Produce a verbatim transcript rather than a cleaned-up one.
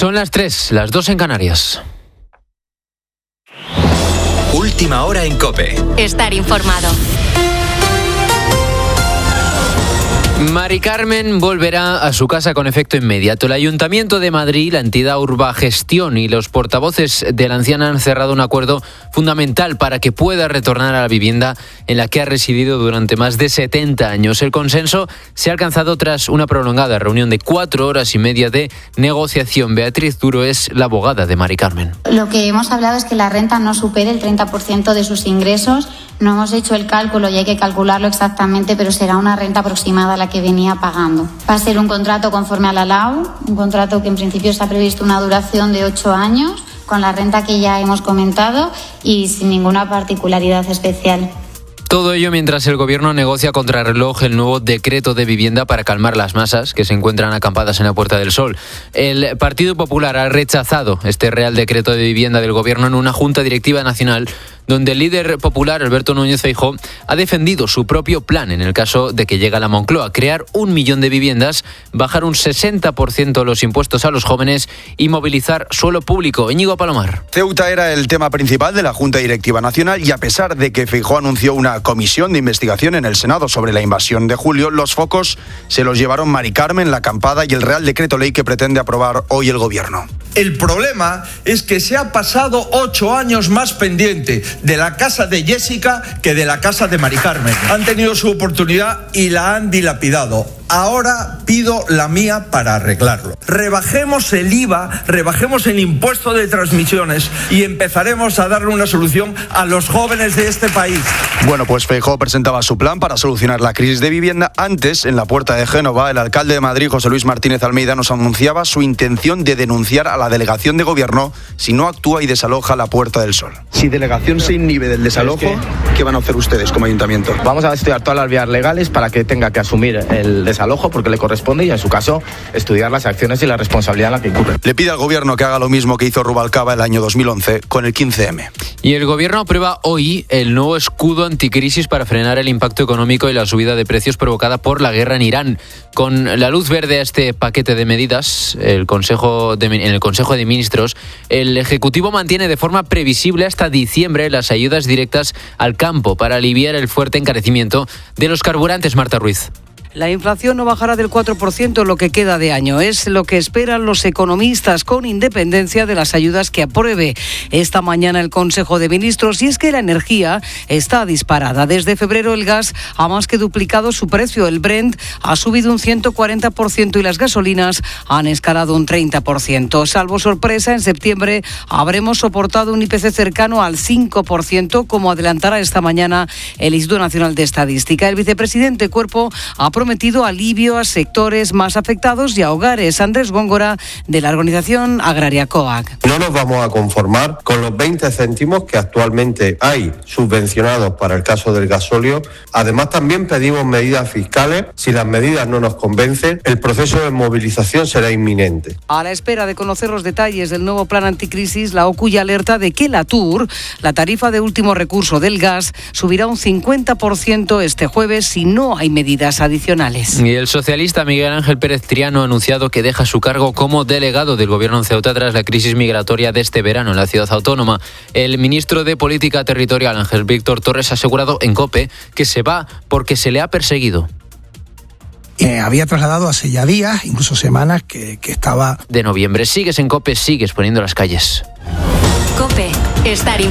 Son las tres, las dos en Canarias. Última hora en COPE. Estar informado. Mari Carmen volverá a su casa con efecto inmediato. El Ayuntamiento de Madrid, la entidad Urbagestión y los portavoces de la anciana han cerrado un acuerdo fundamental para que pueda retornar a la vivienda en la que ha residido durante más de setenta años. El consenso se ha alcanzado tras una prolongada reunión de cuatro horas y media de negociación. Beatriz Duro es la abogada de Mari Carmen. Lo que hemos hablado es que la renta no supere el treinta por ciento de sus ingresos. No hemos hecho el cálculo y hay que calcularlo exactamente, pero será una renta aproximada a la que venía pagando. Va a ser un contrato conforme a la L A U, un contrato que en principio está previsto una duración de ocho años, con la renta que ya hemos comentado y sin ninguna particularidad especial. Todo ello mientras el Gobierno negocia a contrarreloj el nuevo decreto de vivienda para calmar las masas que se encuentran acampadas en la Puerta del Sol. El Partido Popular ha rechazado este Real Decreto de Vivienda del Gobierno en una Junta Directiva Nacional donde el líder popular, Alberto Núñez Feijóo, ha defendido su propio plan en el caso de que llegue a la Moncloa: crear un millón de viviendas, bajar un sesenta por ciento los impuestos a los jóvenes y movilizar suelo público. Íñigo Palomar. Ceuta era el tema principal de la Junta Directiva Nacional y a pesar de que Feijóo anunció una comisión de investigación en el Senado sobre la invasión de julio, los focos se los llevaron Mari Carmen, la acampada y el Real Decreto Ley que pretende aprobar hoy el Gobierno. El problema es que se ha pasado ocho años más pendiente de la casa de Jessica que de la casa de Mari Carmen. Han tenido su oportunidad y la han dilapidado. Ahora pido la mía para arreglarlo. Rebajemos el I V A, rebajemos el impuesto de transmisiones y empezaremos a darle una solución a los jóvenes de este país. Bueno, pues Feijóo presentaba su plan para solucionar la crisis de vivienda. Antes, en la Puerta de Génova, el alcalde de Madrid, José Luis Martínez Almeida, nos anunciaba su intención de denunciar a la delegación de gobierno si no actúa y desaloja la Puerta del Sol. Si delegación se inhibe del desalojo, que... ¿qué van a hacer ustedes como ayuntamiento? Vamos a estudiar todas las vías legales para que tenga que asumir el desalojo porque le corresponde y, en su caso, estudiar las acciones y la responsabilidad en la que incurre. Le pide al gobierno que haga lo mismo que hizo Rubalcaba el año dos mil once con el quince eme. Y el gobierno aprueba hoy el nuevo escudo anticrisis para frenar el impacto económico y la subida de precios provocada por la guerra en Irán. Con la luz verde a este paquete de medidas, el Consejo de, en el Consejo de Ministros, el Ejecutivo mantiene de forma previsible hasta diciembre las ayudas directas al campo para aliviar el fuerte encarecimiento de los carburantes. Marta Ruiz. La inflación no bajará del cuatro por ciento en lo que queda de año. Es lo que esperan los economistas, con independencia de las ayudas que apruebe esta mañana el Consejo de Ministros. Y es que la energía está disparada. Desde febrero el gas ha más que duplicado su precio. El Brent ha subido un ciento cuarenta por ciento y las gasolinas han escalado un treinta por ciento. Salvo sorpresa, en septiembre habremos soportado un I P C cercano al cinco por ciento, como adelantará esta mañana el Instituto Nacional de Estadística. El vicepresidente Cuerpo ha prometido alivio a sectores más afectados y a hogares. Andrés Góngora, de la organización agraria COAG. No nos vamos a conformar con los veinte céntimos que actualmente hay subvencionados para el caso del gasóleo. Además, también pedimos medidas fiscales. Si las medidas no nos convencen, el proceso de movilización será inminente. A la espera de conocer los detalles del nuevo plan anticrisis, la O C U ya alerta de que la TUR, la tarifa de último recurso del gas, subirá un cincuenta por ciento este jueves si no hay medidas adicionales. Y el socialista Miguel Ángel Pérez Triano ha anunciado que deja su cargo como delegado del Gobierno en Ceuta tras la crisis migratoria de este verano en la ciudad autónoma. El ministro de Política Territorial, Ángel Víctor Torres, ha asegurado en COPE que se va porque se le ha perseguido. Eh, había trasladado hace ya días, incluso semanas, que, que estaba... De noviembre. Sigues en COPE, sigues poniendo las calles. COPE, estar